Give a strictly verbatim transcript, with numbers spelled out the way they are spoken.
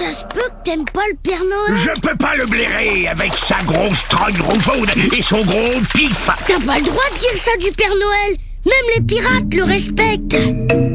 Ça se peut que t'aimes pas le Père Noël. Je peux pas le blairer avec sa grosse trogne rougeaude et son gros pif. T'as pas le droit de dire ça du Père Noël. Même les pirates le respectent.